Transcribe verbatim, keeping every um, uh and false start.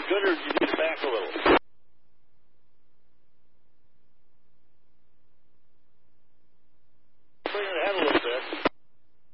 good, or did you need to back a little?